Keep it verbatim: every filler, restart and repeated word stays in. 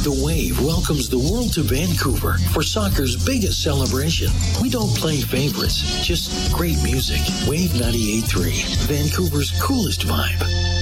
The Wave welcomes the world to Vancouver for soccer's biggest celebration. We don't play favorites, just great music. Wave ninety-eight point three, Vancouver's coolest vibe.